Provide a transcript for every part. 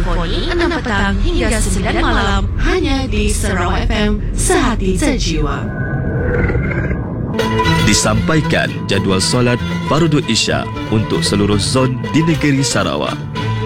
Simfoni 6 petang hingga 9 malam hanya di Sarawak FM, sehati sejiwa. Disampaikan jadual solat Fardu Isya untuk seluruh zon di negeri Sarawak.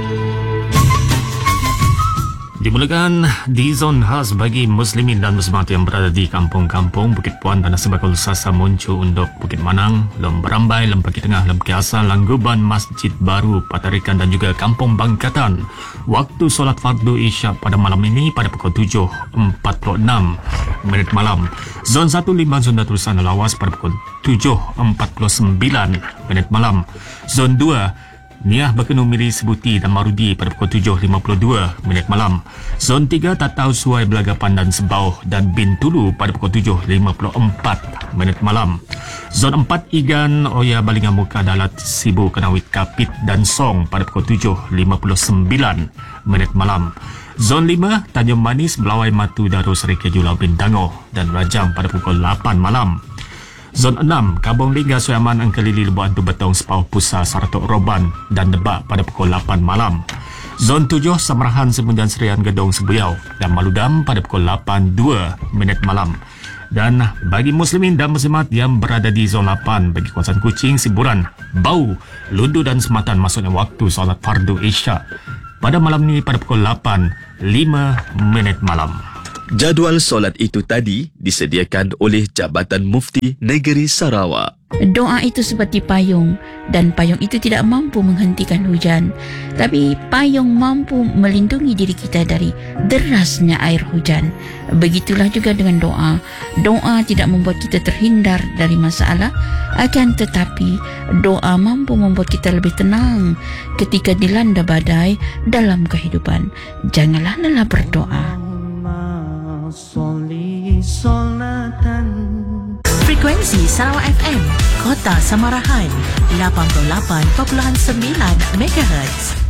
Dimulakan di zon khas bagi muslimin dan muslimat yang berada di kampung-kampung Bukit Puan, Tanah Sebakul, Sasa, Moncu, Undok, Bukit Manang, Lom Berambai, Lom Bukit Tengah, Lom Bukit Asal, Langguban, Masjid Baru, Patarikan dan juga Kampung Bangkatan. Waktu solat Fardu Isya pada malam ini pada pukul 7.46 malam. Zon 1 Limbang Zon Darussan Lawas pada pukul 7.49 malam. Zon 2 Niah Bekenu Miri Sebuti dan Marudi pada pukul 7.52 malam. Zon 3 Tatau Suai Belaga Pandan Sebauh dan Bintulu pada pukul 7.54 malam. Zon 4 Igan Oya Balingan Muka Dalat Sibu Kenawit Kapit dan Song pada pukul 7.59 malam. Zon 5 Tanjung Manis Belawai Matu Darus Reke Julau Bintangoh dan Rajang pada pukul 8 malam. Zon 6 Kabung Lingga Suyaman Angkelili Lebuh Antu Betong Sepauh Pusa Saratok Roban dan Debak pada pukul 8 malam. Zon 7 Samarahan Semunjan Serian Gedong Sebuyau dan Maludam pada pukul 8.02 malam. Dan bagi muslimin dan muslimat yang berada di zon 8 bagi kawasan Kuching, Siburan, Bau, Lundu dan Sematan maksudnya waktu solat Fardu Isya pada malam ini pada pukul 8.05 malam. Jadual solat itu tadi disediakan oleh Jabatan Mufti Negeri Sarawak. Doa itu seperti payung dan payung itu tidak mampu menghentikan hujan, tapi payung mampu melindungi diri kita dari derasnya air hujan. Begitulah juga dengan doa. Doa tidak membuat kita terhindar dari masalah, akan tetapi doa mampu membuat kita lebih tenang ketika dilanda badai dalam kehidupan. Janganlah lelah berdoa. Frekuensi Sarawak FM, Kota Samarahan 88.9 MHz.